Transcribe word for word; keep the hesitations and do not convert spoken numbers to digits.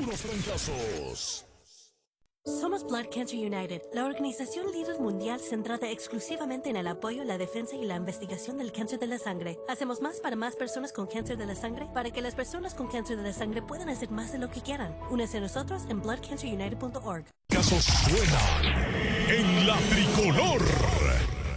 los trancazos. Somos Blood Cancer United, la organización líder mundial centrada exclusivamente en el apoyo, la defensa y la investigación del cáncer de la sangre. Hacemos más para más personas con cáncer de la sangre para que las personas con cáncer de la sangre puedan hacer más de lo que quieran. Únese a nosotros en blood cancer united punto org. Casos suenan en la tricolor.